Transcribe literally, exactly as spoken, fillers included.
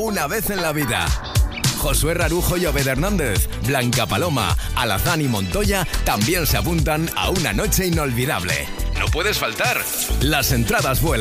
Una vez en la vida. Josué Rarujo y Obed Hernández, Blanca Paloma, Alazán y Montoya también se apuntan a una noche inolvidable. No puedes faltar. Las entradas vuelan.